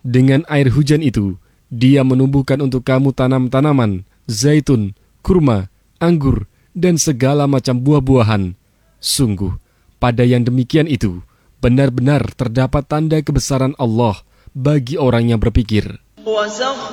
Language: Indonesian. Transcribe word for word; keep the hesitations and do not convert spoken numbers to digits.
Dengan air hujan itu, Dia menumbuhkan untuk kamu tanam-tanaman, zaitun, kurma, anggur, dan segala macam buah-buahan. Sungguh, pada yang demikian itu, benar-benar terdapat tanda kebesaran Allah bagi orang yang berpikir.